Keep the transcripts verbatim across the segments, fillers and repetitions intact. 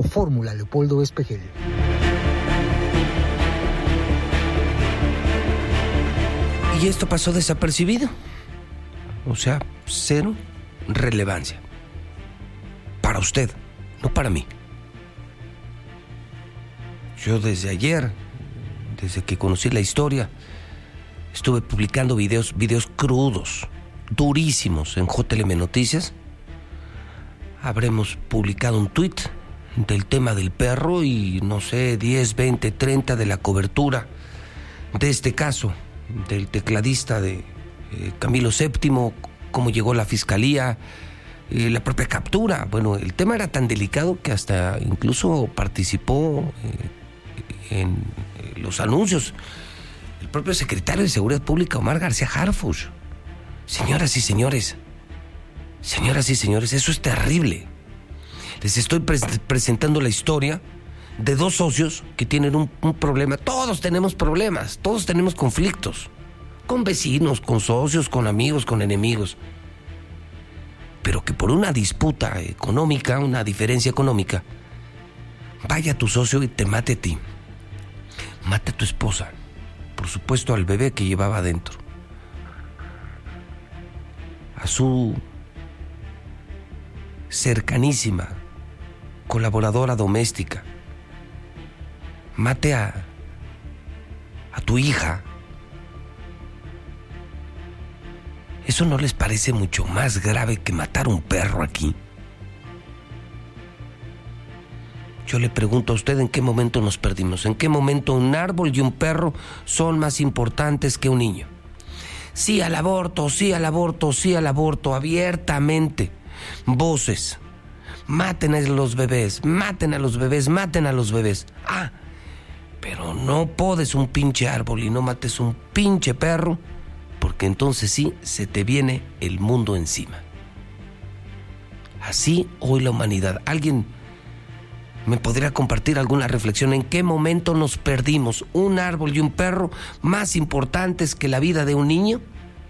Fórmula Leopoldo Espejel. Y esto pasó desapercibido. O sea, cero relevancia. Para usted, no para mí. Yo desde ayer, desde que conocí la historia, estuve publicando videos, videos crudos, durísimos en J L M Noticias. Habremos publicado un tuit del tema del perro y no sé, diez, veinte, treinta de la cobertura de este caso, del tecladista de eh, Camilo séptimo, cómo llegó la fiscalía, eh, la propia captura. Bueno, el tema era tan delicado que hasta incluso participó eh, en eh, los anuncios el propio secretario de Seguridad Pública, Omar García Harfuch. Señoras y señores, señoras y señores, eso es terrible. Les estoy pre- presentando la historia de dos socios que tienen un, un problema. Todos tenemos problemas, todos tenemos conflictos. Con vecinos, con socios, con amigos, con enemigos. Pero que por una disputa económica, una diferencia económica, vaya tu socio y te mate a ti. Mate a tu esposa. Por supuesto, al bebé que llevaba adentro. A su cercanísima colaboradora doméstica. Mate a, a tu hija. ¿Eso no les parece mucho más grave que matar a un perro aquí? Yo le pregunto a usted, ¿en qué momento nos perdimos? ¿En qué momento un árbol y un perro son más importantes que un niño? Sí al aborto, sí al aborto, sí al aborto, abiertamente. Voces. Maten a los bebés, maten a los bebés, maten a los bebés. Ah, pero no podes un pinche árbol y no mates un pinche perro, porque entonces sí se te viene el mundo encima. Así hoy la humanidad. ¿Alguien me podría compartir alguna reflexión? ¿En qué momento nos perdimos? ¿Un árbol y un perro más importantes que la vida de un niño?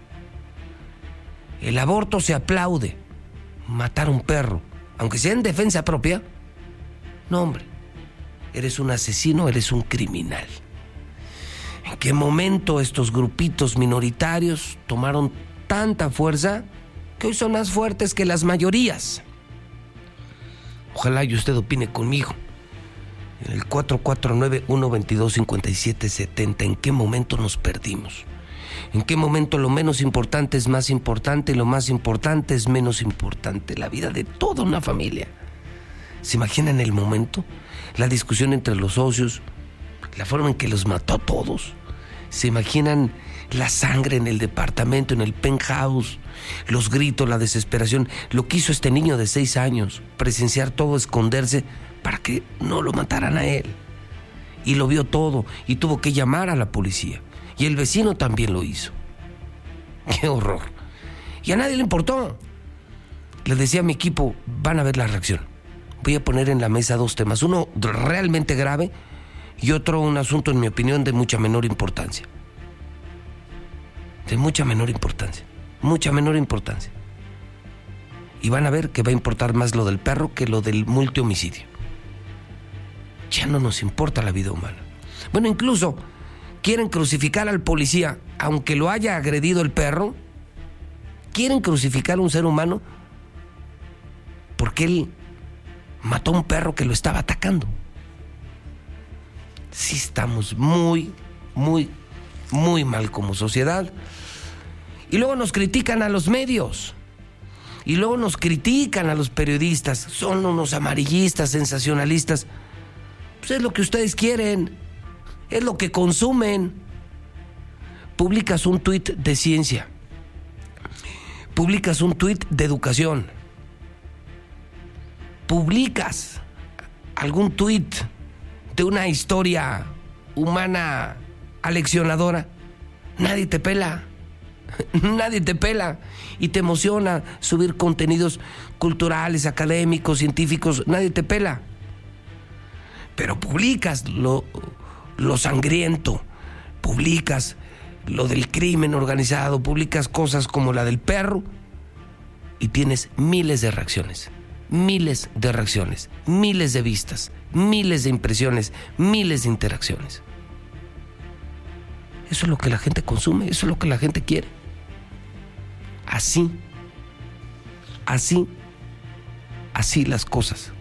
El aborto se aplaude. Matar a un perro, aunque sea en defensa propia, no, hombre, eres un asesino, eres un criminal. ¿En qué momento estos grupitos minoritarios tomaron tanta fuerza que hoy son más fuertes que las mayorías? Ojalá y usted opine conmigo. En el cuatro cuatro nueve, uno dos dos, cinco siete siete cero, ¿en qué momento nos perdimos? ¿En qué momento lo menos importante es más importante y lo más importante es menos importante? La vida de toda una familia. ¿Se imaginan el momento? La discusión entre los socios, la forma en que los mató a todos. ¿Se imaginan la sangre en el departamento, en el penthouse, los gritos, la desesperación? Lo que hizo este niño de seis años, presenciar todo, esconderse para que no lo mataran a él. Y lo vio todo y tuvo que llamar a la policía. Y el vecino también lo hizo. ¡Qué horror! Y a nadie le importó. Le decía a mi equipo, van a ver la reacción. Voy a poner en la mesa dos temas. Uno realmente grave y otro un asunto, en mi opinión, de mucha menor importancia. De mucha menor importancia. Mucha menor importancia. Y van a ver que va a importar más lo del perro que lo del multihomicidio. Ya no nos importa la vida humana. Bueno, incluso quieren crucificar al policía, aunque lo haya agredido el perro. Quieren crucificar a un ser humano porque él mató a un perro que lo estaba atacando. Sí estamos muy, muy, muy mal como sociedad. Y luego nos critican a los medios. Y luego nos critican a los periodistas. Son unos amarillistas, sensacionalistas. Pues es lo que ustedes quieren. Es lo que consumen. Publicas un tuit de ciencia. Publicas un tuit de educación. Publicas algún tuit de una historia humana aleccionadora. Nadie te pela. Nadie te pela. Y te emociona subir contenidos culturales, académicos, científicos. Nadie te pela. Pero publicas lo... lo sangriento, publicas lo del crimen organizado, publicas cosas como la del perro y tienes miles de reacciones, miles de reacciones, miles de vistas, miles de impresiones, miles de interacciones. Eso es lo que la gente consume, eso es lo que la gente quiere. Así, así, así las cosas.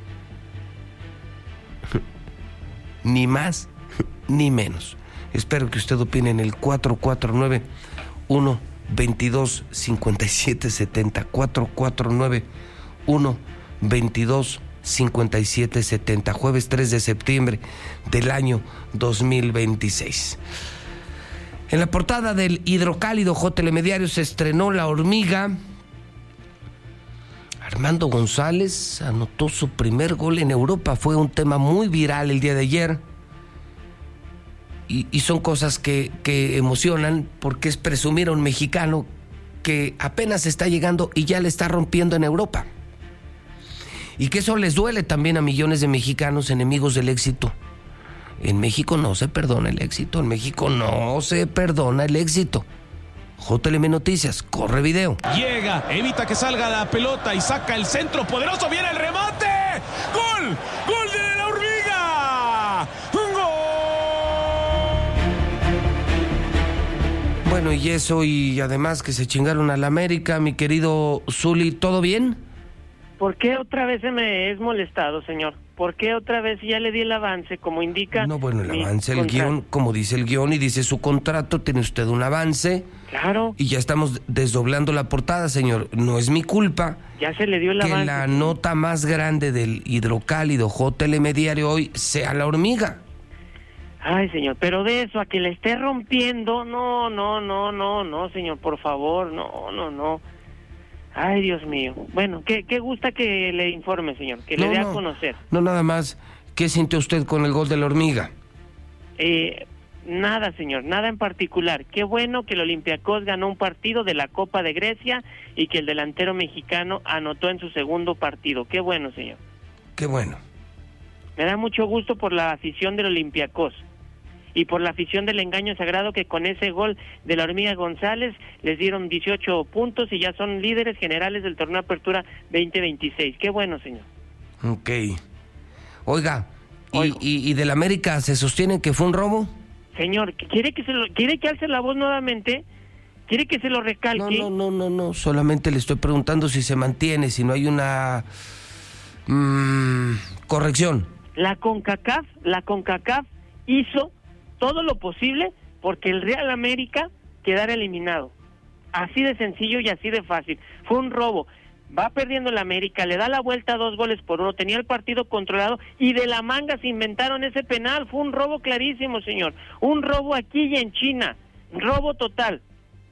Ni más, ni menos. Espero que usted opine en el cuatro cuatro nueve, uno veintidós, cincuenta y siete setenta, cuatro cuatro nueve, uno veintidós, cincuenta y siete setenta, jueves tres de septiembre del año dos mil veintiséis. En la portada del Hidrocálido J Telemediario se estrenó La Hormiga. Armando González anotó su primer gol en Europa. Fue un tema muy viral el día de ayer. Y, y son cosas que, que emocionan porque es presumir a un mexicano que apenas está llegando y ya le está rompiendo en Europa. Y que eso les duele también a millones de mexicanos enemigos del éxito. En México no se perdona el éxito, en México no se perdona el éxito. J L M Noticias, corre video. Llega, evita que salga la pelota y saca el centro poderoso, viene el remate. ¡Gol! ¡Gol de La Hormiga! ¡Gol! Bueno, y eso, y además que se chingaron a la América, mi querido Zuli, ¿todo bien? ¿Por qué otra vez se me es molestado, señor? ¿Por qué otra vez ya le di el avance, como indica? No, bueno, el mi avance, el contrato? guión, como dice el guión y dice su contrato, tiene usted un avance. Claro. Y ya estamos desdoblando la portada, señor. No es mi culpa Ya se le dio el que avance. la nota más grande del Hidrocálido J Telemediario hoy sea La Hormiga. Ay, señor, pero de eso a que le esté rompiendo, no, no, no, no, no, señor, por favor, no, no, no. Ay, Dios mío. Bueno, ¿qué, qué gusta que le informe, señor? Que le No, dé no, a conocer. No, nada más. ¿Qué sintió usted con el gol de La Hormiga? Eh, nada, señor, nada en particular. Qué bueno que el Olympiacos ganó un partido de la Copa de Grecia y que el delantero mexicano anotó en su segundo partido. Qué bueno, señor. Qué bueno. Me da mucho gusto por la afición del Olympiacos y por la afición del Engaño Sagrado, que con ese gol de La Hormiga González les dieron dieciocho puntos y ya son líderes generales del torneo Apertura veinte veintiséis. Qué bueno, señor. Ok. Oiga, ¿y, Oigo. y, y del América se sostiene que fue un robo? Señor, ¿quiere que se lo, quiere que alce la voz nuevamente? ¿Quiere que se lo recalque? No, no, no, no, no. Solamente le estoy preguntando si se mantiene, si no hay una mmm, corrección. La CONCACAF, la CONCACAF hizo todo lo posible porque el Real América quedara eliminado. Así de sencillo y así de fácil. Fue un robo. Va perdiendo el América, le da la vuelta a dos goles por uno, tenía el partido controlado y de la manga se inventaron ese penal. Fue un robo clarísimo, señor. Un robo aquí y en China. Robo total.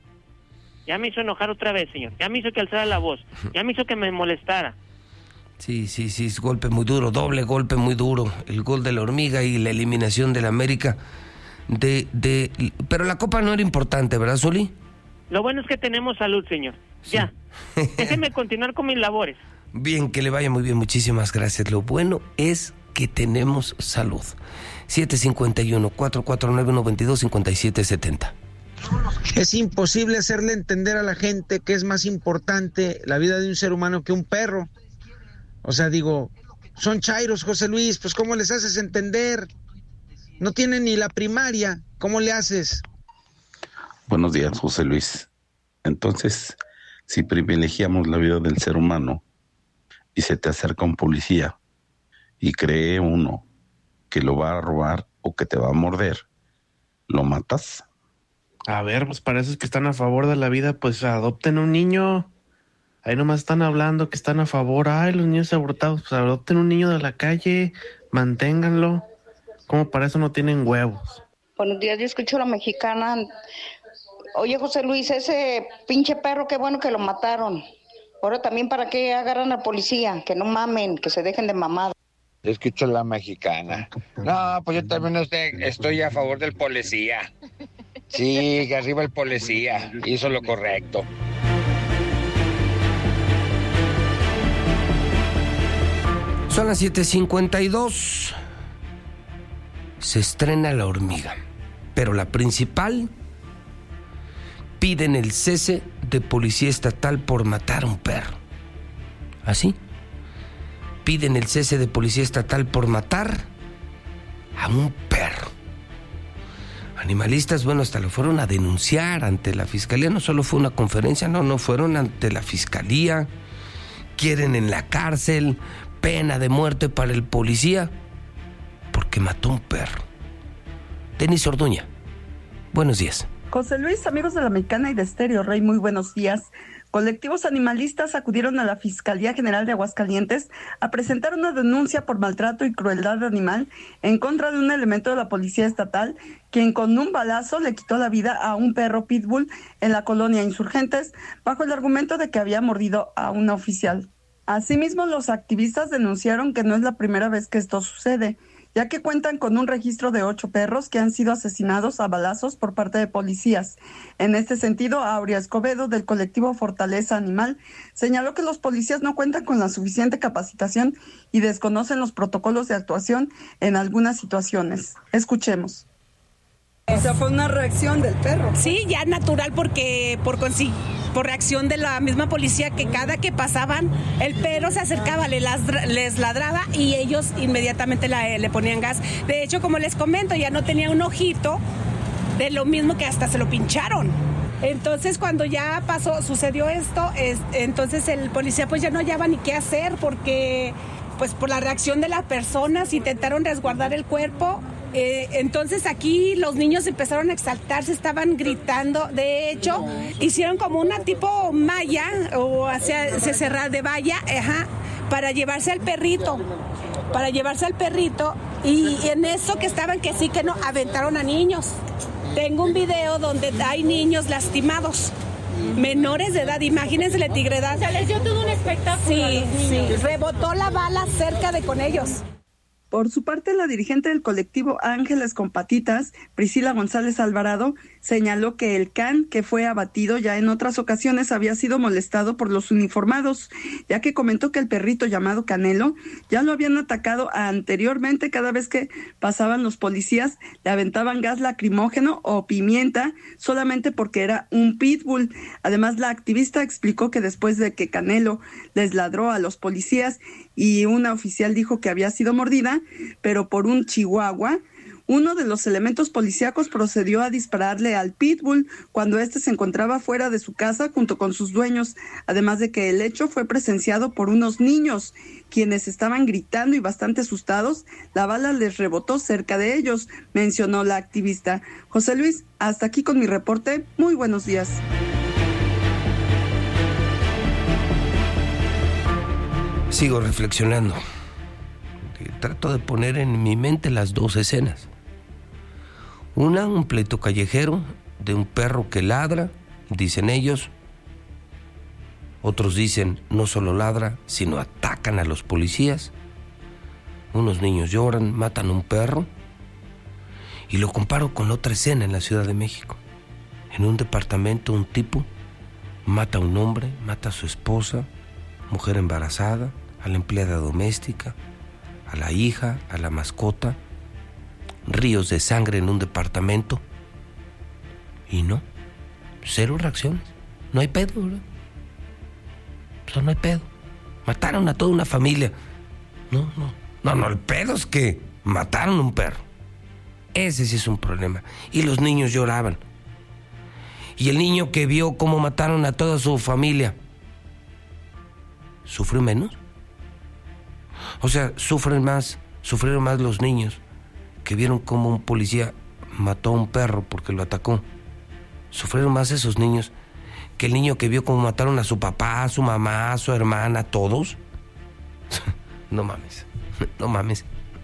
Ya me hizo enojar otra vez, señor. Ya me hizo que alzara la voz. Ya me hizo que me molestara. Sí, sí, sí, es golpe muy duro, doble golpe muy duro. El gol de La Hormiga y la eliminación del América. De, de, pero la Copa no era importante, ¿verdad, Zuli? Lo bueno es que tenemos salud, señor. Sí. Ya. Déjeme continuar con mis labores. Bien, que le vaya muy bien, muchísimas gracias. Lo bueno es que tenemos salud. siete cinco uno, cuatro cuatro nueve, uno dos dos, cinco siete siete cero. Es imposible hacerle entender a la gente que es más importante la vida de un ser humano que un perro. O sea, digo, son chairos, José Luis, pues ¿cómo les haces entender? No tienen ni la primaria, ¿cómo le haces? Buenos días, José Luis. Entonces, si privilegiamos la vida del ser humano y se te acerca un policía y cree uno que lo va a robar o que te va a morder, ¿lo matas? A ver, pues parece que están a favor de la vida, pues adopten un niño. Ahí nomás están hablando que están a favor. Ay, los niños abortados, pues adopten un niño de la calle, manténganlo. ¿Cómo para eso no tienen huevos? Buenos días, yo escucho a la mexicana. Oye, José Luis, ese pinche perro, qué bueno que lo mataron. Ahora también para qué agarran a la policía, que no mamen, que se dejen de mamada. Yo escucho a la mexicana. No, pues yo también estoy, estoy a favor del policía. Sí, que arriba el policía, hizo lo correcto. Son las siete cincuenta y dos. Se estrena La Hormiga, pero la principal, piden el cese de policía estatal por matar a un perro. ¿Así? piden el cese de policía estatal por matar a un perro. Animalistas, bueno, hasta lo fueron a denunciar ante la fiscalía. No solo fue una conferencia, no, no, fueron ante la fiscalía. Quieren en la cárcel pena de muerte para el policía porque mató a un perro. Denis Orduña, buenos días. José Luis, amigos de La Mexicana y de Estéreo Rey, muy buenos días. Colectivos animalistas acudieron a la Fiscalía General de Aguascalientes a presentar una denuncia por maltrato y crueldad animal en contra de un elemento de la Policía Estatal, quien con un balazo le quitó la vida a un perro pitbull en la colonia Insurgentes, bajo el argumento de que había mordido a una oficial. Asimismo, los activistas denunciaron que no es la primera vez que esto sucede, ya que cuentan con un registro de ocho perros que han sido asesinados a balazos por parte de policías. En este sentido, Aurea Escobedo, del colectivo Fortaleza Animal, señaló que los policías no cuentan con la suficiente capacitación y desconocen los protocolos de actuación en algunas situaciones. Escuchemos. O sea, fue una reacción del perro. Sí, ya natural, porque por consi- por reacción de la misma policía, que cada que pasaban, el perro se acercaba, le ladra- les ladraba y ellos inmediatamente la, le ponían gas. De hecho, como les comento, ya no tenía un ojito, de lo mismo que hasta se lo pincharon. Entonces, cuando ya pasó, sucedió esto, es, entonces el policía pues ya no hallaba ni qué hacer, porque pues por la reacción de las personas intentaron resguardar el cuerpo. Eh, entonces aquí los niños empezaron a exaltarse, estaban gritando. De hecho, hicieron como una tipo malla o hacia, se cerrar de valla, ajá, para llevarse al perrito, para llevarse al perrito. Y, y en eso que estaban que sí que no, aventaron a niños. Tengo un video donde hay niños lastimados, menores de edad, imagínense la tigredad. Se les dio todo un espectáculo. Sí, sí, rebotó la bala cerca de con ellos. Por su parte, la dirigente del colectivo Ángeles con Patitas, Priscila González Alvarado, señaló que el can que fue abatido ya en otras ocasiones había sido molestado por los uniformados, ya que comentó que el perrito llamado Canelo ya lo habían atacado anteriormente. Cada vez que pasaban los policías le aventaban gas lacrimógeno o pimienta solamente porque era un pitbull. Además, la activista explicó que después de que Canelo les ladró a los policías y una oficial dijo que había sido mordida, pero por un chihuahua, uno de los elementos policíacos procedió a dispararle al pitbull cuando éste se encontraba fuera de su casa junto con sus dueños, además de que el hecho fue presenciado por unos niños, quienes estaban gritando y bastante asustados. La bala les rebotó cerca de ellos, mencionó la activista. José Luis, hasta aquí con mi reporte. Muy buenos días. Sigo reflexionando. Trato de poner en mi mente las dos escenas. Una, un pleito callejero de un perro que ladra, dicen ellos. Otros dicen no solo ladra, sino atacan a los policías. Unos niños lloran, matan a un perro. Y lo comparo con otra escena en la Ciudad de México. En un departamento, un tipo mata a un hombre, mata a su esposa, mujer embarazada, a la empleada doméstica, a la hija, a la mascota. Ríos de sangre en un departamento. Y no, cero reacciones. No hay pedo, ¿verdad? O sea, no hay pedo. Mataron a toda una familia. No, no, no, no, el pedo es que mataron a un perro. Ese sí es un problema. Y los niños lloraban. Y el niño que vio cómo mataron a toda su familia, ¿sufrió menos? O sea, sufren más, sufrieron más los niños que vieron cómo un policía mató a un perro porque lo atacó. Sufrieron más esos niños que el niño que vio cómo mataron a su papá, a su mamá, a su hermana, todos. No mames, no mames,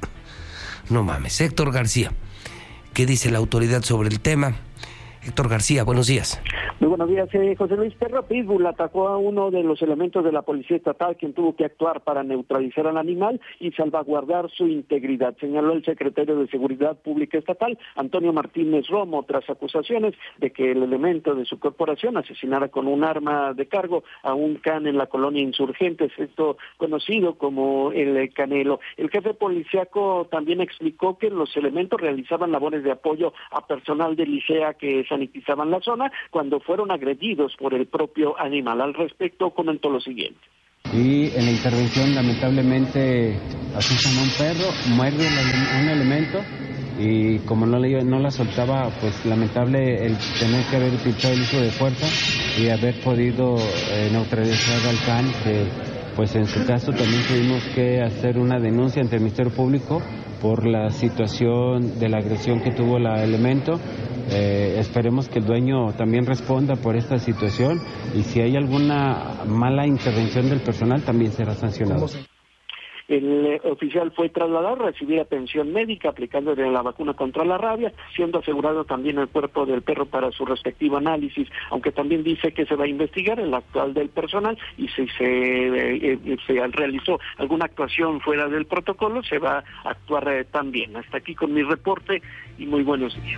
no mames. Héctor García, ¿qué dice la autoridad sobre el tema? Héctor García, buenos días. Muy buenos días, eh, José Luis. Perro pitbull atacó a uno de los elementos de la Policía Estatal, quien tuvo que actuar para neutralizar al animal y salvaguardar su integridad, señaló el secretario de Seguridad Pública Estatal, Antonio Martínez Romo, tras acusaciones de que el elemento de su corporación asesinara con un arma de cargo a un can en la colonia Insurgentes, esto conocido como el Canelo. El jefe policíaco también explicó que los elementos realizaban labores de apoyo a personal de Licea que sanitizaban la zona cuando fueron agredidos por el propio animal. Al respecto comentó lo siguiente. y en la intervención lamentablemente asustan a un perro, muerde un elemento y como no, le, no la soltaba, pues lamentable el tener que haber utilizado el uso de fuerza y haber podido eh, neutralizar al can, que pues en su caso también tuvimos que hacer una denuncia ante el Ministerio Público por la situación de la agresión que tuvo el elemento. Eh, esperemos que el dueño también responda por esta situación y si hay alguna mala intervención del personal también será sancionado. El eh, oficial fue trasladado a recibir atención médica aplicándole la vacuna contra la rabia, siendo asegurado también el cuerpo del perro para su respectivo análisis, aunque también dice que se va a investigar el actual del personal y si se, eh, eh, se realizó alguna actuación fuera del protocolo, se va a actuar eh, también. Hasta aquí con mi reporte y muy buenos días.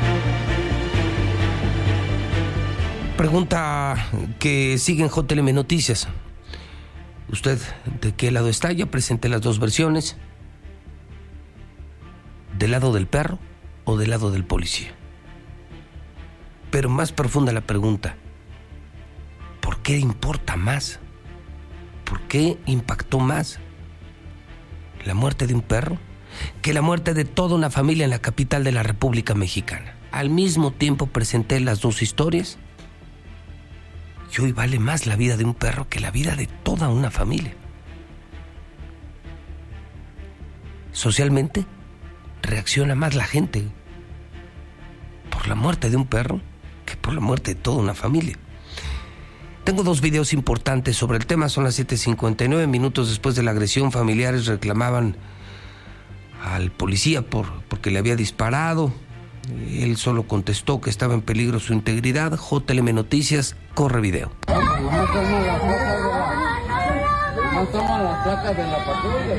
Pregunta que sigue en J L M Noticias. ¿Usted de qué lado está? Ya presenté las dos versiones. ¿Del lado del perro o del lado del policía? Pero más profunda la pregunta. ¿Por qué importa más? ¿Por qué impactó más la muerte de un perro que la muerte de toda una familia en la capital de la República Mexicana? Al mismo tiempo presenté las dos historias. Y hoy vale más la vida de un perro que la vida de toda una familia. Socialmente, reacciona más la gente por la muerte de un perro que por la muerte de toda una familia. Tengo dos videos importantes sobre el tema, son las siete cincuenta y nueve minutos después de la agresión. Familiares reclamaban al policía por, porque le había disparado. Él solo contestó que estaba en peligro su integridad. J L M Noticias, corre video. No toman las placas de la patrulla.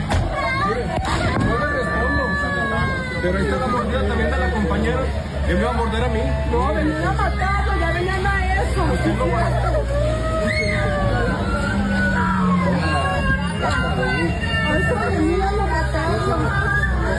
No le respondo. Pero ahí está la mordida también de la compañera. ¿Qué me va a morder a mí? No, venían a matarlo, ya venían a eso. ¿Usted no va a venían a matarlo?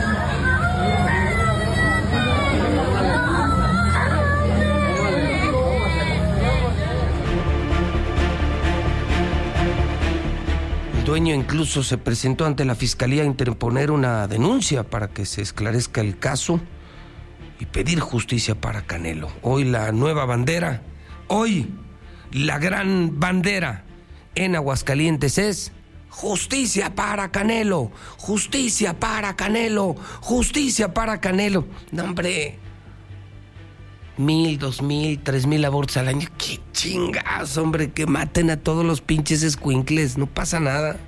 El dueño incluso se presentó ante la fiscalía a interponer una denuncia para que se esclarezca el caso y pedir justicia para Canelo. Hoy la nueva bandera, hoy la gran bandera en Aguascalientes es justicia para Canelo, justicia para Canelo, justicia para Canelo. No, hombre, mil, dos mil, tres mil abortos al año. ¡Qué chingas, hombre! Que maten a todos los pinches escuincles, no pasa nada.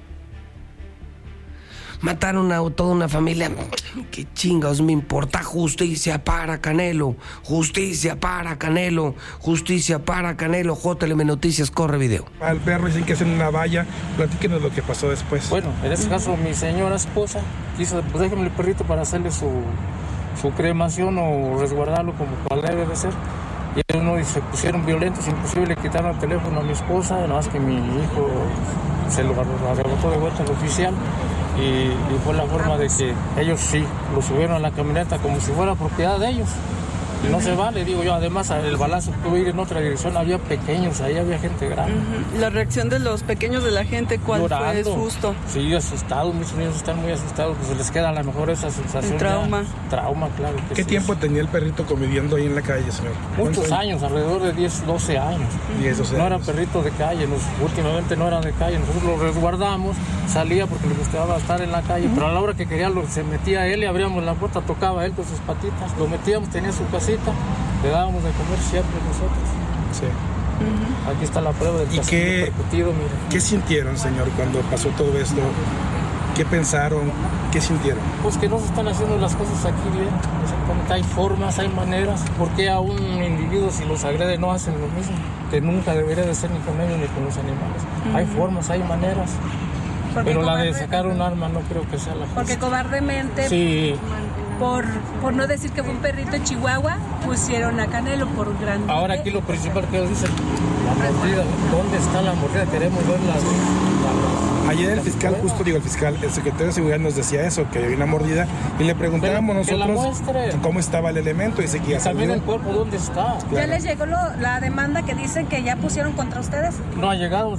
Mataron a toda una familia. ¿Qué chingados me importa? Justicia para Canelo, justicia para Canelo, justicia para Canelo. J L M Noticias, corre video. Al perro dicen que hacen una valla. Platíquenos lo que pasó después. Bueno, en este caso mi señora esposa quiso, pues déjeme el perrito para hacerle su, su cremación o resguardarlo como cual debe de ser. Y ellos no, y se pusieron violentos, imposible, le quitaron el teléfono a mi esposa, nada más que mi hijo se lo arrebató de vuelta al oficial. Y, y fue la forma de que ellos sí lo subieron a la camioneta como si fuera propiedad de ellos. Y no se vale, digo yo, además el balazo pudo ir en otra dirección, había pequeños, ahí había gente grande. Uh-huh. La reacción de los pequeños de la gente, ¿cuál Llorando. Fue? Susto. Sí, asustados, mis niños están muy asustados, pues se les queda a lo mejor esa sensación. El trauma. Ya, trauma, claro. Que ¿Qué sí. tiempo tenía el perrito conviviendo ahí en la calle, señor? Muchos años, alrededor de diez, doce años. diez, doce no años. era perrito de calle, nos, últimamente no eran de calle, nosotros lo resguardamos, salía porque le gustaba estar en la calle, uh-huh. pero a la hora que quería lo, se metía él y abríamos la puerta, tocaba él con sus patitas, lo metíamos, tenía su casita. Le dábamos de comer siempre nosotros. Sí. Uh-huh. Aquí está la prueba del castigo percutido, mira. ¿Qué sintieron, señor, cuando pasó todo esto? ¿Qué pensaron? ¿Qué sintieron? Pues que no se están haciendo las cosas aquí bien. Exactamente, hay formas, hay maneras. ¿Por qué a un individuo si los agrede no hacen lo mismo? Que nunca debería de ser ni con ellos ni con los animales. Uh-huh. Hay formas, hay maneras. Pero la de sacar un arma no creo que sea la justa. Porque cobardemente, sí. por, por no decir que fue un perrito en Chihuahua, pusieron a Canelo por un gran... Ahora aquí lo principal que ellos dicen, la mordida, ¿dónde está la mordida? Queremos ver las... las Ayer el fiscal, justo digo el fiscal, el secretario de Seguridad nos decía eso, que había una mordida, y le preguntábamos que, nosotros que cómo estaba el elemento, y dice que ya también el cuerpo, ¿dónde está? Claro. ¿Ya les llegó lo, la demanda que dicen que ya pusieron contra ustedes? No ha llegado, o sea,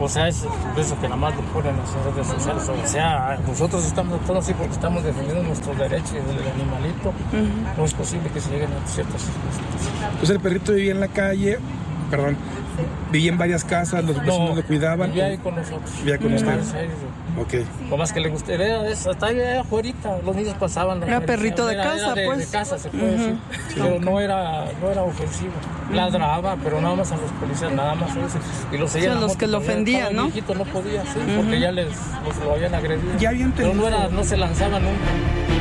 O sea, es eso que nada más lo ponen en las redes sociales. O sea, nosotros estamos todos así porque estamos defendiendo nuestros derechos del animalito. Uh-huh. No es posible que se lleguen a ciertas circunstancias. Entonces el perrito vivía en la calle, perdón, vivía en varias casas, los vecinos no, lo cuidaban. Vivía ahí con nosotros. Vivía con ustedes. Ok. Lo más que le gustaría es hasta ahí afuera, los niños pasaban. Era perrito de era, casa, era de, pues. de casa, se puede uh-huh. decir. Sí. Pero no era, no era ofensivo. Ladraba, pero nada más a los policías, nada más eso. Y los seguían. O sea, los que lo ofendían, ¿no? El viejito no podía, sí, uh-huh. porque ya les los lo habían agredido. Ya habían pero no, era, no se lanzaban nunca.